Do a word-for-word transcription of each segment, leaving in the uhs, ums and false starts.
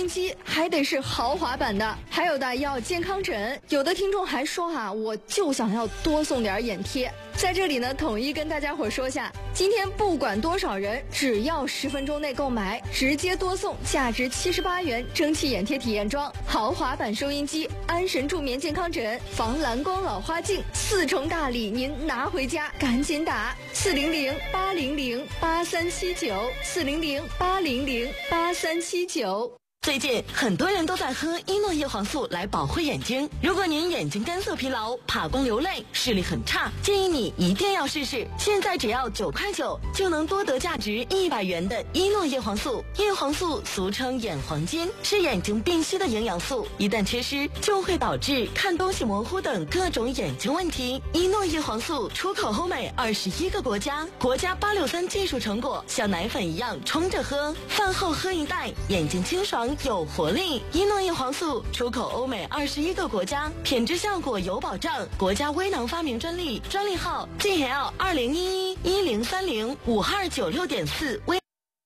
音机还得是豪华版的，还有的要健康枕。有的听众还说哈、啊，我就想要多送点眼贴。在这里呢，统一跟大家伙说下，今天不管多少人，只要十分钟内购买，直接多送价值七十八元蒸汽眼贴体验装、豪华版收音机、安神助眠健康枕、防蓝光老花镜，四重大礼您拿回家，赶紧打四零零八零零八三七九四零零八零零八三七九。 最近很多人都在喝伊诺叶黄素来保护眼睛。如果您眼睛干涩疲劳、怕光流泪、视力很差，建议你一定要试试。现在只要九块九就能多得价值一百元的伊诺叶黄素。叶黄素俗称眼黄金，是眼睛必需的营养素，一旦缺失就会导致看东西模糊等各种眼睛问题。伊诺叶黄素出口欧美二十一个国家，国家八六三技术成果，像奶粉一样冲着喝，饭后喝一袋，眼睛清爽有活力。伊诺叶黄素出口欧美二十一个国家，品质效果有保障，国家微囊发明专利，专利号 G L 二零一一一零三零五二九六点四。微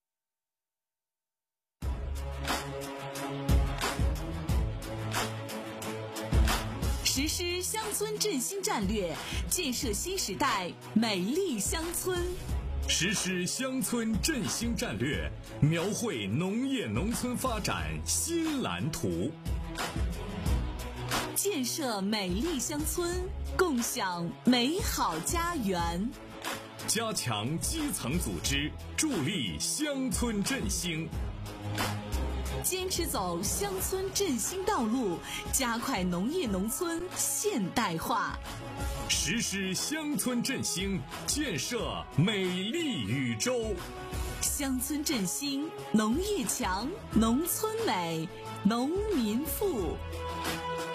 实施乡村振兴战略，建设新时代美丽乡村。 实施乡村振兴战略，描绘农业农村发展新蓝图。 建设美丽乡村，共享美好家园。 加强基层组织，助力乡村振兴。 坚持走乡村振兴道路，加快农业农村现代化。 实施乡村振兴，建设美丽宇宙。 乡村振兴，农业强，农村美，农民富。